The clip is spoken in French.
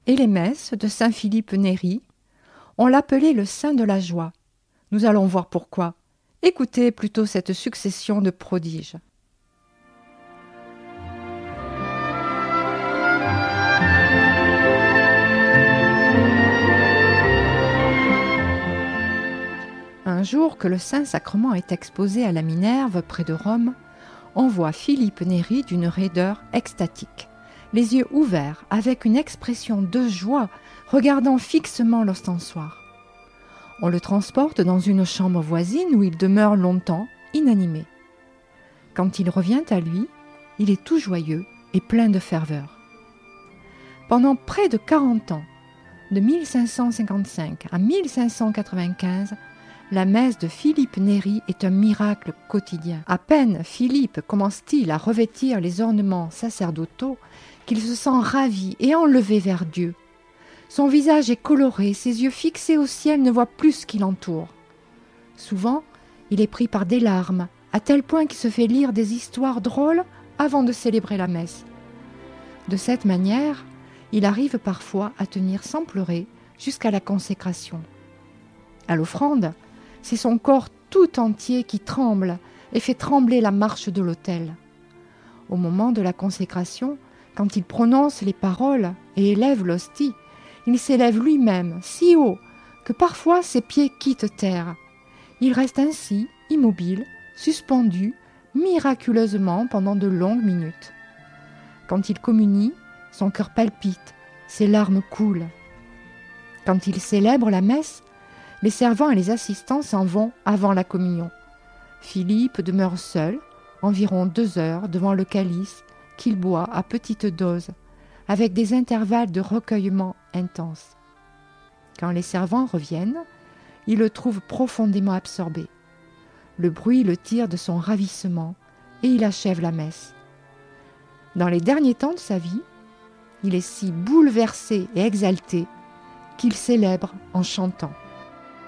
et les messes de saint Philippe Néri, on l'appelait le saint de la joie. Nous allons voir pourquoi. Écoutez plutôt cette succession de prodiges. Un jour que le Saint-Sacrement est exposé à la Minerve près de Rome, on voit Philippe Néri d'une raideur extatique, les yeux ouverts avec une expression de joie, regardant fixement l'ostensoir. On le transporte dans une chambre voisine où il demeure longtemps, inanimé. Quand il revient à lui, il est tout joyeux et plein de ferveur. Pendant près de 40 ans, de 1555 à 1595, la messe de Philippe Néri est un miracle quotidien. À peine Philippe commence-t-il à revêtir les ornements sacerdotaux qu'il se sent ravi et enlevé vers Dieu. Son visage est coloré, ses yeux fixés au ciel ne voient plus ce qui l'entoure. Souvent, il est pris par des larmes, à tel point qu'il se fait lire des histoires drôles avant de célébrer la messe. De cette manière, il arrive parfois à tenir sans pleurer jusqu'à la consécration. À l'offrande, c'est son corps tout entier qui tremble et fait trembler la marche de l'autel. Au moment de la consécration, quand il prononce les paroles et élève l'hostie, il s'élève lui-même si haut que parfois ses pieds quittent terre. Il reste ainsi, immobile, suspendu, miraculeusement pendant de longues minutes. Quand il communie, son cœur palpite, ses larmes coulent. Quand il célèbre la messe, les servants et les assistants s'en vont avant la communion. Philippe demeure seul, environ 2 heures, devant le calice qu'il boit à petite dose, avec des intervalles de recueillement intenses. Quand les servants reviennent, ils le trouvent profondément absorbé. Le bruit le tire de son ravissement et il achève la messe. Dans les derniers temps de sa vie, il est si bouleversé et exalté qu'il célèbre en chantant.